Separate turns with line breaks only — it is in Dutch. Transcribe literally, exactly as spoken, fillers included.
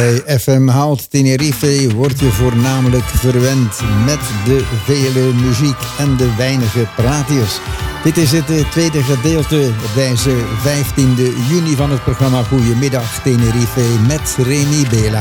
Bij F M Haalt Tenerife word je voornamelijk verwend met de vele muziek en de weinige praatjes. Dit is het tweede gedeelte op deze vijftiende juni van het programma Goedemiddag Tenerife met Remy Bela.